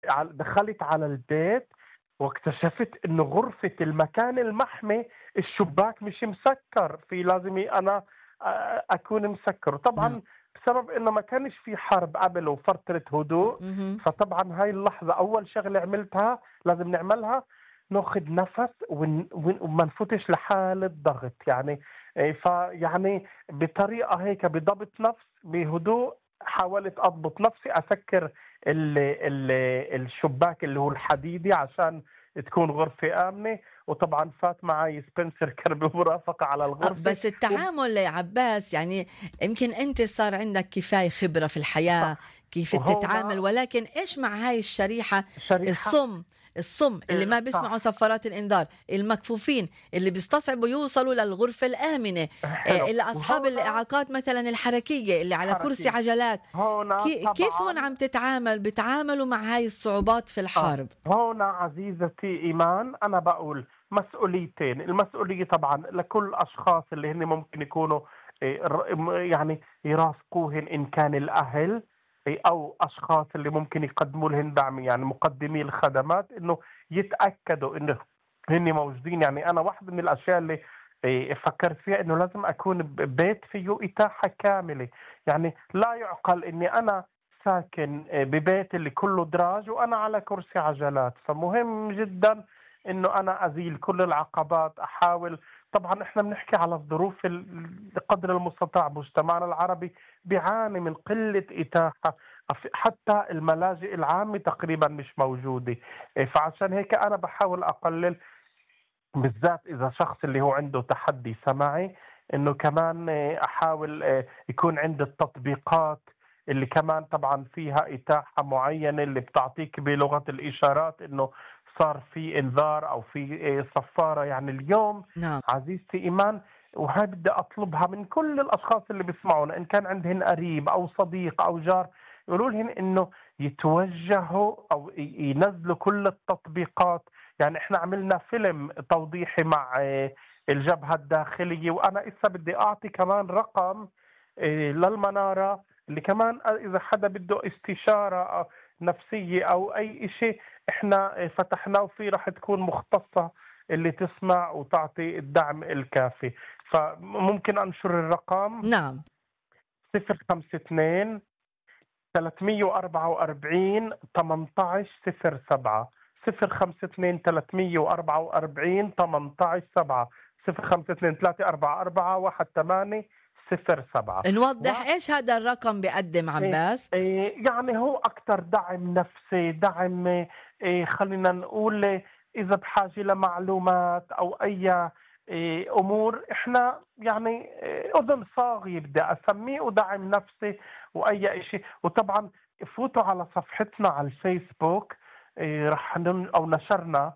دخلت على البيت واكتشفت إنه غرفة المكان المحمي الشباك مش مسكّر، لازم أنا أكون مسكّره، نعم. طبعًا بسبب إنه ما كانش في حرب قبل وفترة هدوء، اهم. فطبعًا هاي اللحظة أول شغلة عملتها لازم نعملها ناخد نفس وما نفوتش لحالة ضغط، يعني فيعني بطريقة هيك بضبط نفس بهدوء حاولت أضبط نفسي أسكر ال الشباك اللي هو الحديدي عشان تكون غرفة آمنة، وطبعًا فات معي سبنسر كلب مرافقة على الغرفة بس التعامل يا عباس يعني يمكن أنت صار عندك كفاية خبرة في الحياة صح. كيف تتعامل، وهون ولكن إيش مع هاي الشريحة شريحة الصم اللي ما بيسمعوا صح. صفارات الإنذار، المكفوفين اللي بيستصعبوا يوصلوا للغرفة الآمنة، حلو. اللي أصحاب وهون الإعاقات مثلا الحركية اللي على كرسي حركي. عجلات. هون كيف هون طبعًا عم بتعاملوا مع هاي الصعوبات في الحرب؟ هنا عزيزتي إيمان أنا بقول مسؤوليتين، المسؤولية طبعا لكل الأشخاص اللي هن ممكن يكونوا يعني يرافقوهن إن كان الأهل أو أشخاص اللي ممكن يقدموا لهن دعم، يعني مقدمي الخدمات إنه يتأكدوا إنه هن موجودين. يعني أنا واحدة من الأشياء اللي فكرت فيها إنه لازم أكون ببيت فيه إتاحة كاملة، يعني لا يعقل إني أنا ساكن ببيت اللي كله دراج وأنا على كرسي عجلات، فمهم جدا إنه أنا أزيل كل العقبات أحاول. طبعا إحنا بنحكي على الظروف قدر المستطاع مجتمعنا العربي بيعاني من قلة إتاحة، حتى الملاجئ العامة تقريبا مش موجودة، فعشان هيك أنا بحاول أقلل بالذات إذا شخص اللي هو عنده تحدي سمعي إنه كمان أحاول يكون عندي التطبيقات اللي كمان طبعا فيها إتاحة معينة اللي بتعطيك بلغة الإشارات إنه صار في إنذار أو في صفارة. يعني اليوم نعم. عزيزتي إيمان وهاي بدي أطلبها من كل الأشخاص اللي بيسمعونا إن كان عندهن قريب أو صديق أو جار يقولوا لهن إنه يتوجهوا أو ينزلوا كل التطبيقات. يعني احنا عملنا فيلم توضيحي مع الجبهة الداخلية، وانا اسا بدي اعطي كمان رقم للمنارة اللي كمان اذا حدا بده استشارة نفسية او اي اشي احنا فتحناه وفيه رح تكون مختصة اللي تسمع وتعطي الدعم الكافي. فممكن انشر الرقم نعم. 052 344 1807 052 344 1807 052 344 1807 نوضح إيش هذا الرقم بيقدم عباس؟ يعني هو أكثر دعم نفسي دعم خلينا نقول إذا بحاجة لمعلومات أو أي أمور إحنا يعني أذن صاغية بدي أسميه ودعم نفسي وأي شيء. وطبعا فوتوا على صفحتنا على الفيسبوك رح أو نشرنا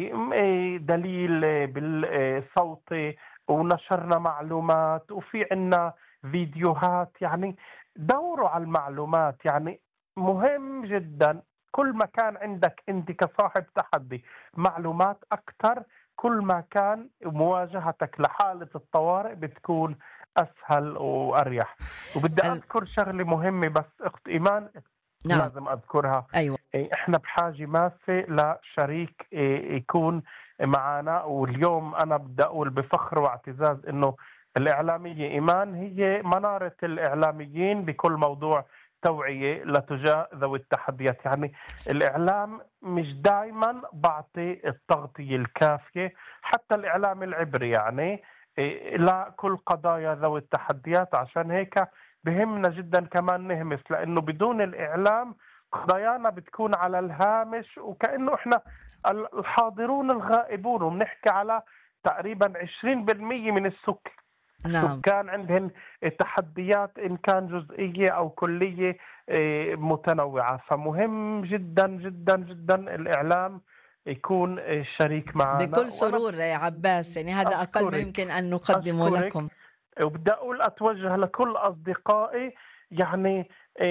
دليل بالصوتي ونشرنا معلومات وفي عنا فيديوهات. يعني دوروا على المعلومات، يعني مهم جدا كل ما كان عندك انت كصاحب تحدي معلومات اكثر كل ما كان مواجهتك لحالة الطوارئ بتكون اسهل واريح. وبدي ال- اذكر شغلة مهمة بس اخت ايمان نعم. لازم اذكرها. أيوة. احنا بحاجة ماسة لشريك يكون معنا، واليوم انا بدي اقول بفخر واعتزاز انه الإعلامية إيمان هي منارة الإعلاميين بكل موضوع توعية لتجاه ذوي التحديات. يعني الإعلام مش دائما بعطي التغطية الكافية، حتى الإعلام العبري يعني لا كل قضايا ذوي التحديات. عشان هيك بهمنا جدا كمان نهمس، لأنه بدون الإعلام قضايانا بتكون على الهامش وكأنه إحنا الحاضرون الغائبون، وبنحكي على تقريبا 20% من نعم. السكان عندهم تحديات إن كان جزئية أو كلية متنوعة. فمهم جدا جدا جدا الإعلام يكون شريك معنا. بكل وأنا سرور يا عباس، يعني هذا أقل ما أشكرك يمكن أن نقدمه أشكرك لكم. وبدي أقول أتوجه لكل أصدقائي يعني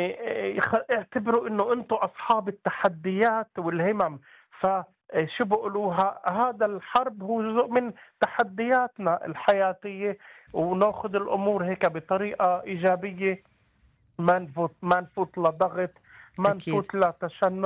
اعتبروا إنه أنتم أصحاب التحديات والهمم. فشو بقولوها هذا الحرب هو جزء من تحدياتنا الحياتية، وناخذ الأمور هيك بطريقة إيجابية، ما نفوت لضغط، ما أكيد. نفوت لتشنج.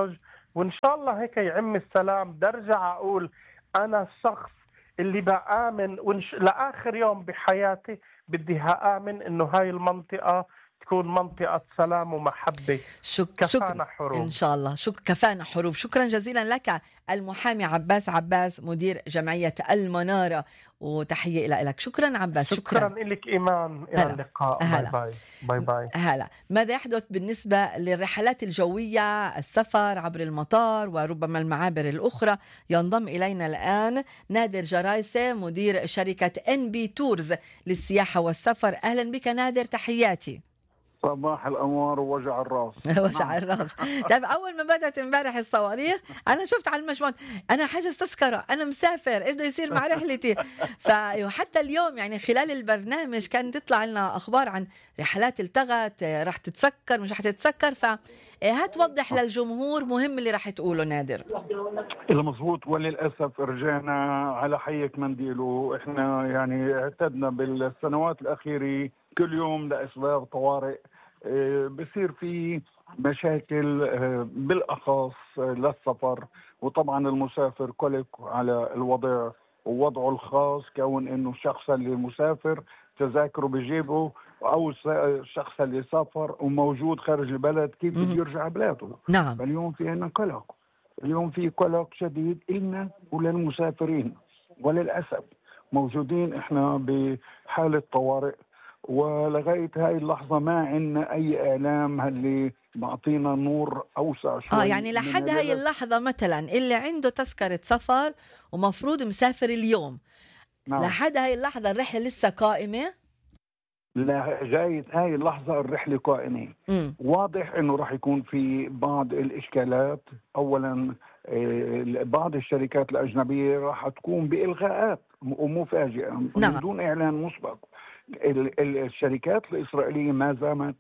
وإن شاء الله هيك يعم السلام. برجع أقول أنا الشخص اللي بآمن لآخر يوم بحياتي بدي آمن إنه هاي المنطقة تكون منطقة سلام ومحبة. شكرا. كفانا إن حروب. شاء الله كفانا حروب. شكرا جزيلا لك المحامي عباس مدير جمعية المنارة، وتحية لك. شكرا عباس، شكرا شكرا. لك إيمان، إلى هلا اللقاء. باي هلا باي. باي باي. هلا. ماذا يحدث بالنسبة للرحلات الجوية، السفر عبر المطار وربما المعابر الأخرى؟ ينضم إلينا الآن نادر جرايسة، مدير شركة NB تورز للسياحة والسفر. أهلا بك نادر، تحياتي. صباح الأنوار ووجع الراس. وجع الراس. طيب أول ما بدأت امبارح الصواريخ أنا شفت على المشمول أنا حاجز تذكرة، أنا مسافر، إيش بده يصير مع رحلتي؟ فحتى اليوم يعني خلال البرنامج كانت تطلع لنا أخبار عن رحلات التغت، راح تتسكر مش راح تتسكر. فهتوضح للجمهور مهم اللي راح تقوله نادر. المضبوط، وللأسف رجعنا على حيك منديله. احنا يعني اعتدنا بالسنوات الأخيرة كل يوم لأسباب طوارئ بصير في مشاكل بالأخص للسفر. وطبعا المسافر كلك على الوضع ووضعه الخاص، كون انه الشخص اللي مسافر تذاكره بجيبه، او الشخص اللي سافر وموجود خارج البلد كيف بده يرجع بلاده. نعم. فاليوم في عنا قلق، اليوم في قلق شديد إلنا وللمسافرين، وللأسف موجودين احنا بحالة طوارئ. ولغاية هاي اللحظة ما عندنا أي إعلام اللي معطينا نور أوسع شوي. يعني لحد هاي اللحظة مثلا اللي عنده تذكرة سفر ومفروض مسافر اليوم، نعم. لحد هاي اللحظة الرحلة لسه قائمة؟ لغاية هاي اللحظة الرحلة قائمة. واضح انه راح يكون في بعض الاشكالات. اولا بعض الشركات الاجنبية راح تكون بإلغاءات ومفاجئة نعم. من دون اعلان مسبق. الشركات الإسرائيلية ما زالت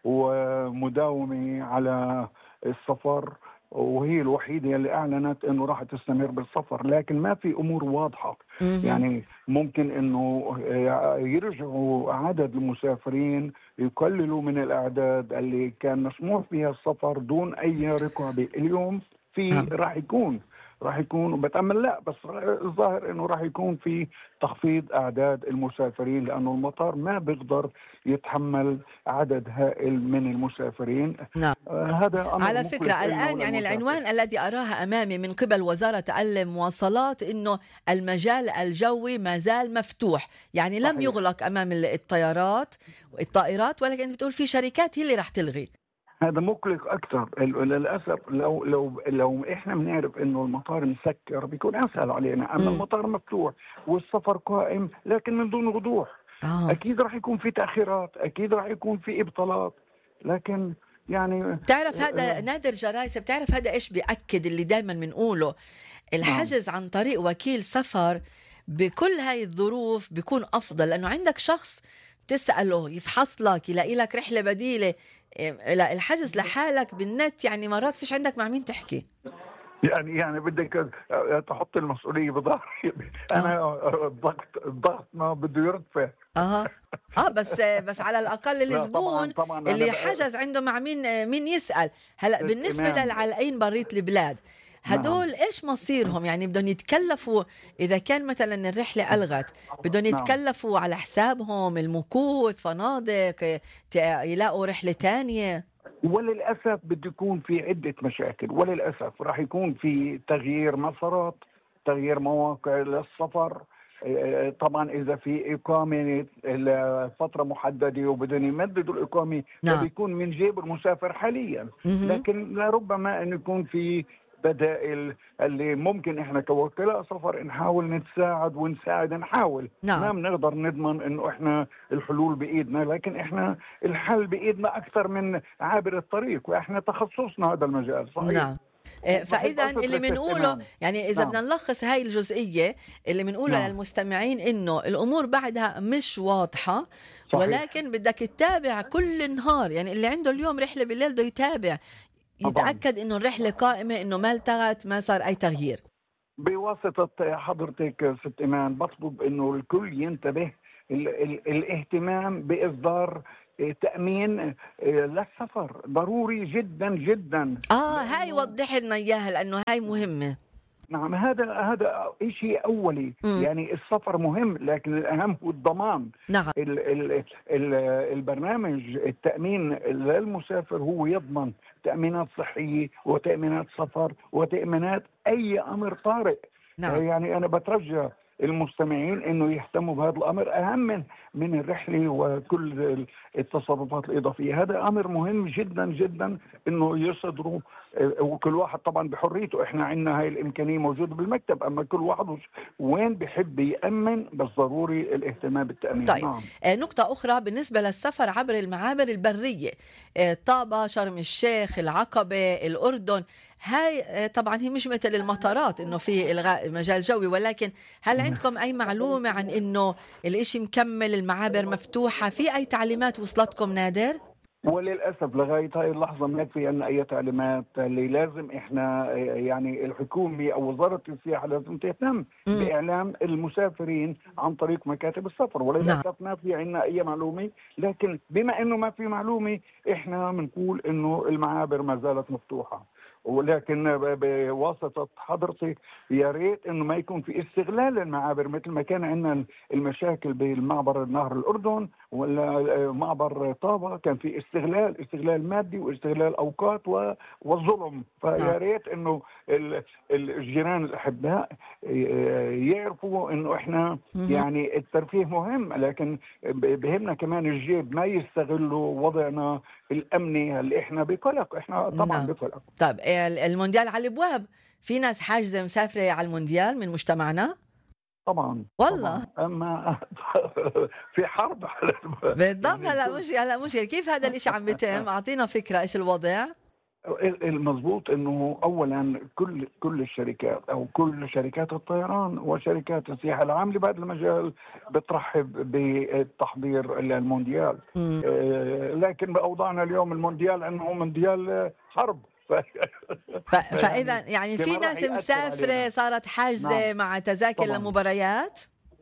ومداومة على السفر، وهي الوحيدة اللي أعلنت أنه راح تستمر بالسفر، لكن ما في أمور واضحة. يعني ممكن أنه يرجعوا عدد المسافرين، يقللوا من الأعداد اللي كان مسموح فيها السفر دون أي رقابة. اليوم في راح يكون وبتأمل لا، بس الظاهر انه راح يكون في تخفيض اعداد المسافرين، لانه المطار ما بيقدر يتحمل عدد هائل من المسافرين. نعم. هذا أمر على فكرة الآن يعني العنوان الذي أراها أمامي من قبل وزارة المواصلات إنه المجال الجوي ما زال مفتوح، يعني لم يغلق أمام الطائرات، ولكن بتقول في شركات هي اللي راح تلغي. هذا مقلق اكثر. للاسف لو احنا بنعرف انه المطار مسكر بيكون اسهل علينا. اما المطار مفتوح والسفر قائم لكن من دون وضوح. اكيد راح يكون في تاخيرات، اكيد راح يكون في ابطالات، لكن يعني بتعرف هذا نادر جرايس، بتعرف هذا ايش بيأكد اللي دائما بنقوله؟ الحجز عن طريق وكيل سفر بكل هاي الظروف بيكون افضل، لانه عندك شخص تسأله يفحص لك يلاقي لك رحلة بديلة. لا، الحجز لحالك بالنت يعني مرات فيش عندك مع مين تحكي. يعني بدك تحط المسؤولية بظهري. أنا الضغط ما بده يرتفع. بس على الأقل الزبون طبعاً اللي حجز عنده مع مين يسأل. هلا بالنسبة للعالقين بريت البلاد هدول ايش مصيرهم؟ يعني بدهم يتكلفوا اذا كان مثلا الرحله الغت، بدهم يتكلفوا على حسابهم المكوث، فنادق، يلاقوا رحله تانية. وللاسف بده يكون في عده مشاكل، وللاسف راح يكون في تغيير مسارات، تغيير مواقع للسفر. طبعا اذا في اقامه لفتره محدده وبدهم يمددوا الاقامه بيكون من جيب المسافر حاليا. لكن لربما انه يكون في بدائل اللي ممكن احنا كوكلاء سفر نحاول نتساعد ونساعد نحاول. ما بنقدر نضمن انه احنا الحلول بايدنا، لكن احنا الحل بايدنا اكثر من عابر الطريق، واحنا تخصصنا هذا المجال. صحيح. فإذا اللي بنقوله يعني إذا بدنا نلخص هاي الجزئية اللي بنقوله للمستمعين إنه الأمور بعدها مش واضحة. صحيح. ولكن بدك تتابع كل نهار، يعني اللي عنده اليوم رحلة بالليل بده يتابع يتأكد إنه الرحلة قائمة، إنه ما التغت، ما صار أي تغيير. بواسطة حضرتك ست إيمان بطلب إنه الكل ينتبه الاهتمام بإصدار تأمين للسفر ضروري جدا جدا. هاي وضح لنا إياها لأنه هاي مهمة. نعم، هذا شيء أولي. يعني السفر مهم، لكن الأهم هو الضمان. نعم. البرنامج التأمين للمسافر هو يضمن تأمينات صحية وتأمينات سفر وتأمينات أي أمر طارئ. نعم. يعني أنا بترجى المستمعين انه يهتموا بهذا الامر اهم من الرحله وكل التصرفات الاضافيه. هذا امر مهم جدا جدا انه يصدروا، وكل واحد طبعا بحريته. احنا عندنا هاي الامكانيه موجوده بالمكتب، اما كل واحد وين بحب يامن، بس ضروري الاهتمام بالتامين. طيب. نعم. نقطه اخرى بالنسبه للسفر عبر المعابر البريه، طابة، شرم الشيخ، العقبه، الاردن، هاي طبعا هي مش مثل المطارات انه في الغاء مجال جوي، ولكن هل عندكم اي معلومه عن انه الاشي مكمل، المعابر مفتوحه، في اي تعليمات وصلتكم نادر؟ وللاسف لغايه هاي اللحظه ما في عندنا اي تعليمات. اللي لازم احنا يعني الحكومه او وزاره السياحه لازم تهتم باعلام المسافرين عن طريق مكاتب السفر، وللاسف ما في عندنا اي معلومه. لكن بما انه ما في معلومه احنا بنقول انه المعابر ما زالت مفتوحه، ولكن بواسطه حضرتك يا ريت انه ما يكون في استغلال للمعابر مثل ما كان عندنا المشاكل بالمعبر نهر الاردن ولا معبر طابة، كان في استغلال مادي واستغلال اوقات والظلم. فيا ريت انه الجيران الاحباء يعرفوا انه احنا يعني الترفيه مهم، لكن بهمنا كمان الجيب، ما يستغلوا وضعنا الامني اللي احنا بقلق. احنا طبعا بقلق. طيب المونديال على الابواب، في ناس حاجزه مسافره على المونديال من مجتمعنا؟ طبعا والله طبعاً. اما في حرب على بالضبط. هلا مش كيف هذا الاشي عم بيتم؟ اعطينا فكره ايش الوضع. المضبوط انه اولا كل الشركات او كل شركات الطيران وشركات السياحه العامه بهذا المجال بترحب بالتحضير للمونديال. لكن باوضاعنا اليوم المونديال انه مونديال حرب. فاذا يعني في ناس مسافره صارت حاجزه مع تذاكر لمباريات.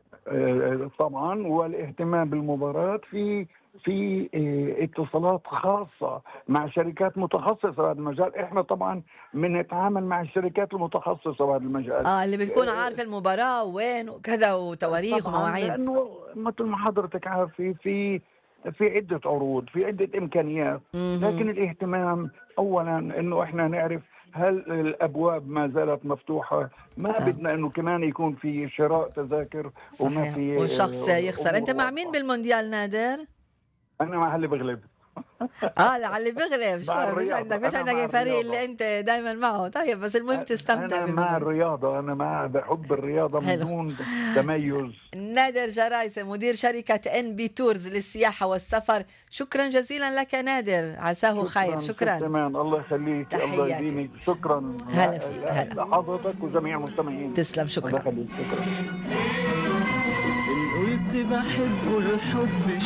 طبعا، والاهتمام بالمباراه في اتصالات خاصة مع شركات متخصصة بهذا المجال. احنا طبعا بنتعامل مع الشركات المتخصصة بهذا المجال، اللي بتكون عارفة المباراة وين وكذا وتواريخ ومواعيد. لأنه مثل ما حضرتك عارفة في عدة عروض، في عدة إمكانيات. لكن الاهتمام أولا إنه إحنا نعرف هل الأبواب ما زالت مفتوحة. ما بدنا إنه كمان يكون في شراء تذاكر وما في والشخص يخسر. أنت مع مين بالمونديال نادر؟ أنا مع اللي بغلب. اللي بغلب. مش عندك الفريق اللي انت دايما معه. طيب بس المهم تستمتع. انا مع الرياضه، انا بحب الرياضه من دون تميز. نادر جرايسة، مدير شركه NB تورز للسياحه والسفر، شكرا جزيلا لك نادر، عساه خير. شكرا. الله يخليك. الله يديمك. شكرا. هلا فيك. هلا لحضرتك وجميع المستمعين. تسلم. شكرا. الله يخليك. شكرا. قلت بحبه الحب